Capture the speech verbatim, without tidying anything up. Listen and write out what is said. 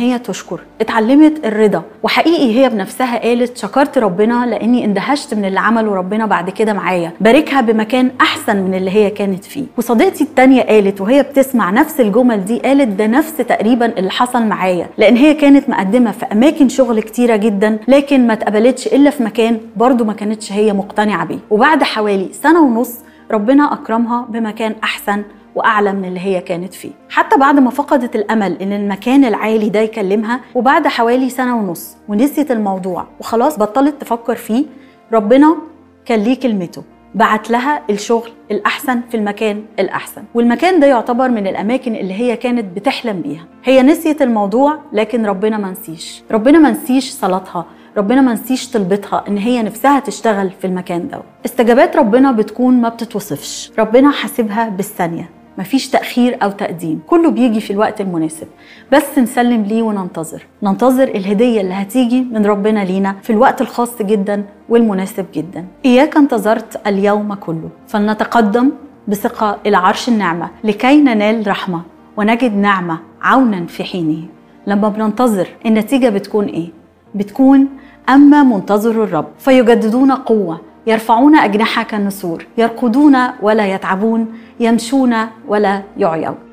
هي تشكر، اتعلمت الرضا. وحقيقي هي بنفسها قالت شكرت ربنا لاني اندهشت من اللي عمله ربنا بعد كده معايا، باركها بمكان احسن من اللي هي كانت فيه. وصديقتي التانية قالت وهي بتسمع نفس الجمل دي، قالت ده نفس تقريبا اللي حصل معايا، لان هي كانت مقدمه في اماكن شغل كتيره جدا لكن ما اتقبلتش الا في مكان برضو ما كانتش هي مقتنعه بيه. وبعد حوالي سنه ونص ربنا اكرمها بمكان احسن واعلى من اللي هي كانت فيه، حتى بعد ما فقدت الامل ان المكان العالي ده يكلمها. وبعد حوالي سنه ونص ونسيت الموضوع وخلاص بطلت تفكر فيه، ربنا كان ليه كلمته، بعت لها الشغل الأحسن في المكان الأحسن. والمكان ده يعتبر من الأماكن اللي هي كانت بتحلم بيها. هي نسيت الموضوع لكن ربنا ما نسيش، ربنا ما نسيش صلاتها، ربنا ما نسيش طلبتها ان هي نفسها تشتغل في المكان ده. استجابات ربنا بتكون ما بتتوصفش، ربنا حاسبها بالثانية، مفيش تأخير أو تقديم، كله بيجي في الوقت المناسب، بس نسلم ليه وننتظر ننتظر الهدية اللي هتيجي من ربنا لينا في الوقت الخاص جدا والمناسب جدا. إياك انتظرت اليوم كله، فلنتقدم بثقة إلى عرش النعمة لكي ننال رحمة ونجد نعمة عونا في حينه. لما بننتظر النتيجة بتكون إيه؟ بتكون أما منتظر الرب فيجددون قوة، يرفعون أجنحة كالنسور، يرقدون ولا يتعبون، يمشون ولا يعيون.